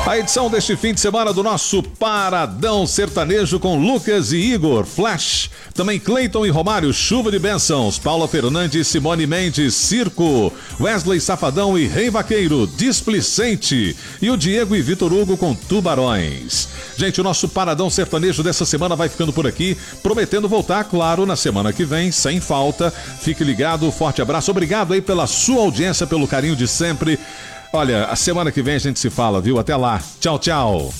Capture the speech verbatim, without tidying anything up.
A edição deste fim de semana do nosso Paradão Sertanejo com Lucas e Igor, Flash, também Cleiton e Romário, Chuva de Bênçãos, Paula Fernandes, Simone Mendes, Circo, Wesley Safadão e Rei Vaqueiro, Displicente, e o Diego e Vitor Hugo com Tubarões. Gente, o nosso Paradão Sertanejo dessa semana vai ficando por aqui, prometendo voltar, claro, na semana que vem, sem falta. Fique ligado, forte abraço, obrigado aí pela sua audiência, pelo carinho de sempre. Olha, a semana que vem a gente se fala, viu? Até lá. Tchau, tchau.